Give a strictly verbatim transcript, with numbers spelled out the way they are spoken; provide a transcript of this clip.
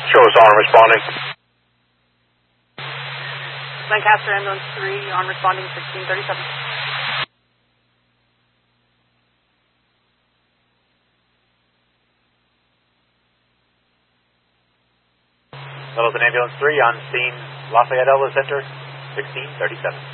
Shows on responding. Lancaster ambulance three on responding sixteen thirty-seven. Littleton ambulance three on scene, Lafayette Elvis Center, sixteen thirty-seven.